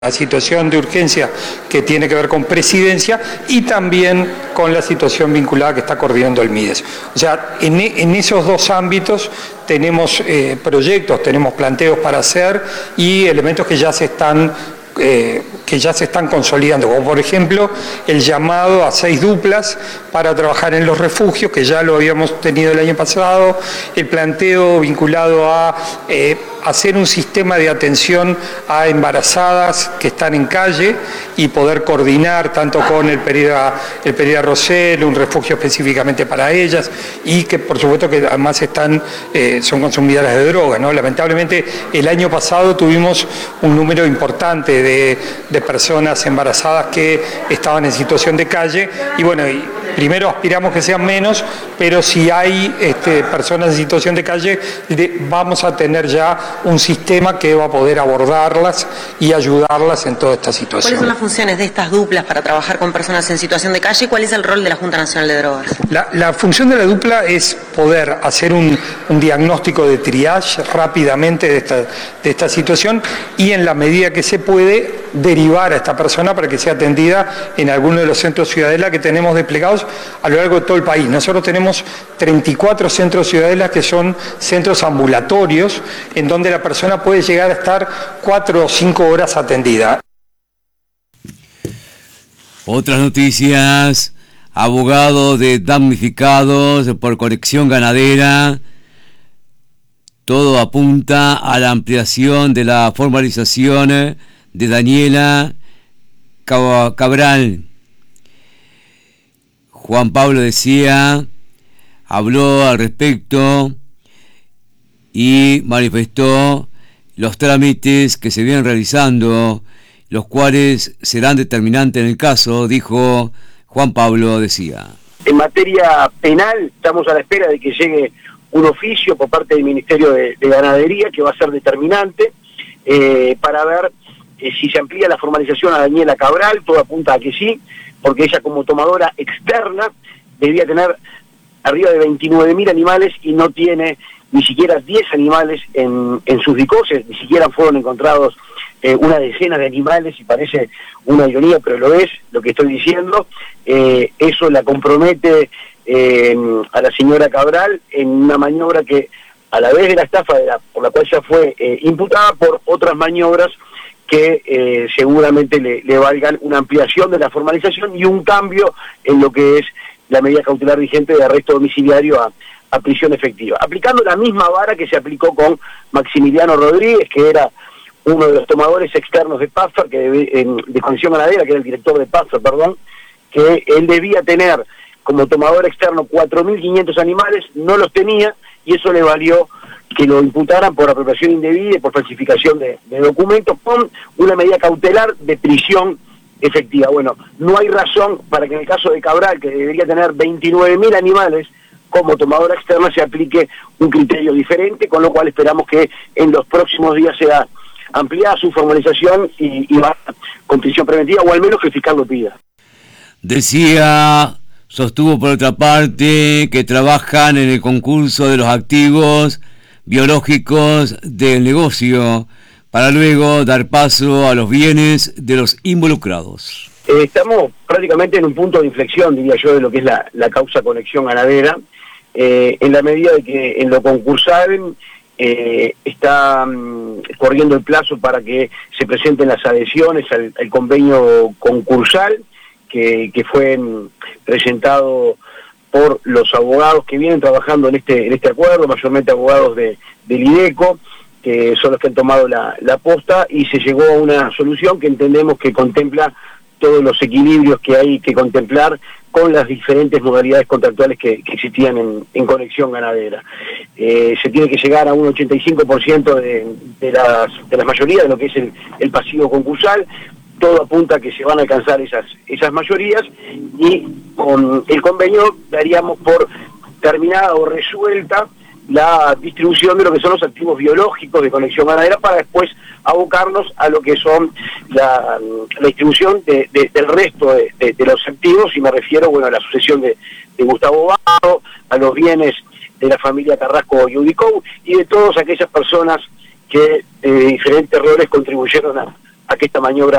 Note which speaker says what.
Speaker 1: La situación de urgencia que tiene que ver con presidencia y también con la situación vinculada que está coordinando el MIDES. O sea, en esos dos ámbitos tenemos proyectos, tenemos planteos para hacer y elementos que ya se están consolidando, como por ejemplo el llamado a 6 duplas para trabajar en los refugios, que ya lo habíamos tenido el año pasado, el planteo vinculado a hacer un sistema de atención a embarazadas que están en calle y poder coordinar tanto con el Pereira Rosell, un refugio específicamente para ellas, y que por supuesto que además son consumidoras de drogas, ¿no? Lamentablemente el año pasado tuvimos un número importante de personas embarazadas que estaban en situación de calle y bueno, primero aspiramos que sean menos, pero si hay personas en situación de calle, vamos a tener ya un sistema que va a poder abordarlas y ayudarlas en toda esta situación.
Speaker 2: ¿Cuáles son las funciones de estas duplas para trabajar con personas en situación de calle? ¿Cuál es el rol de la Junta Nacional de Drogas?
Speaker 1: La función de la dupla es poder hacer un diagnóstico de triage rápidamente de esta situación y en la medida que se puede derivar a esta persona para que sea atendida en alguno de los centros Ciudadela que tenemos desplegados a lo largo de todo el país. Nosotros tenemos 34 centros Ciudadela que son centros ambulatorios en donde la persona puede llegar a estar 4 o 5 horas atendida.
Speaker 3: Otras noticias: abogados de damnificados por conexión ganadera. Todo apunta a la ampliación de la formalización de Daniela Cabral. Juan Pablo decía, habló al respecto y manifestó los trámites que se vienen realizando, los cuales serán determinantes en el caso, dijo Juan Pablo, decía.
Speaker 4: En materia penal estamos a la espera de que llegue un oficio por parte del Ministerio de Ganadería que va a ser determinante para ver si se amplía la formalización a Daniela Cabral. Todo apunta a que sí, porque ella como tomadora externa debía tener arriba de 29.000 animales y no tiene ni siquiera 10 animales en sus dicoses, ni siquiera fueron encontrados una decena de animales, y parece una ironía, pero lo es, lo que estoy diciendo. Eso la compromete a la señora Cabral en una maniobra que, a la vez de la estafa por la cual ya fue imputada, por otras maniobras que seguramente le valgan una ampliación de la formalización y un cambio en lo que es la medida cautelar vigente de arresto domiciliario a prisión efectiva, aplicando la misma vara que se aplicó con Maximiliano Rodríguez, que era uno de los tomadores externos de PASFAR, de Conexión Ganadera, que era el director de PASFAR, perdón, que él debía tener como tomador externo 4.500 animales, no los tenía, y eso le valió que lo imputaran por apropiación indebida y por falsificación de documentos, con una medida cautelar de prisión efectiva. Bueno, no hay razón para que en el caso de Cabral, que debería tener 29.000 animales como tomadora externa, se aplique un criterio diferente, con lo cual esperamos que en los próximos días sea ampliada su formalización y va con prisión preventiva, o al menos que el fiscal lo pida.
Speaker 3: Sostuvo por otra parte que trabajan en el concurso de los activos biológicos del negocio para luego dar paso a los bienes de los involucrados.
Speaker 4: Estamos prácticamente en un punto de inflexión, diría yo, de lo que es la causa Conexión Ganadera, en la medida de que en lo concursal está corriendo el plazo para que se presenten las adhesiones al convenio concursal que fue presentado por los abogados que vienen trabajando en este acuerdo, mayormente abogados del IDECO, que son los que han tomado la posta, y se llegó a una solución que entendemos que contempla todos los equilibrios que hay que contemplar con las diferentes modalidades contractuales que existían en Conexión Ganadera. Se tiene que llegar a un 85% de las mayorías de lo que es el pasivo concursal. Todo apunta a que se van a alcanzar esas mayorías, y con el convenio daríamos por terminada o resuelta la distribución de lo que son los activos biológicos de Conexión Ganadera, para después abocarnos a lo que son la distribución del resto de los activos, y me refiero, bueno, a la sucesión de Gustavo Vado, a los bienes de la familia Carrasco Yudicou y de todas aquellas personas que de diferentes roles contribuyeron a a que esta maniobra